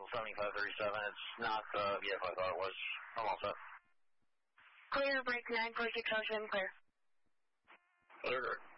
7537. It's not the vehicle I thought it was. I'm all set. Clear, break 94607, clear. Clear.